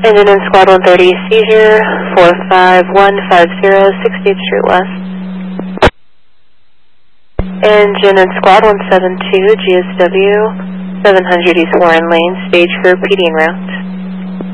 Engine in Squad 130, seizure, 45150, 68th Street West. Engine in Squad 172, GSW, 700 East Warren Lane, stage for PD en route.